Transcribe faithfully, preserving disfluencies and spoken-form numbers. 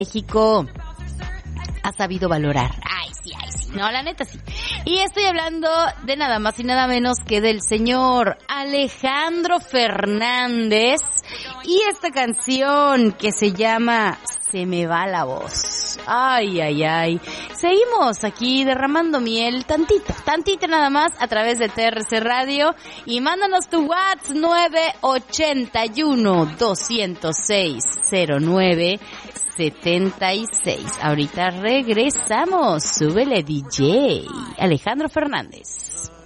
México ha sabido valorar. Ay, sí, ay, sí. No, la neta sí. Y estoy hablando de nada más y nada menos que del señor Alejandro Fernández y esta canción que se llama Se me va la voz. Ay, ay, ay. Seguimos aquí derramando miel, tantito, tantito nada más a través de T R C Radio y mándanos tu WhatsApp nueve ocho uno, dos cero seis, cero nueve setenta y seis. Ahorita regresamos. Súbele D J Alejandro Fernández.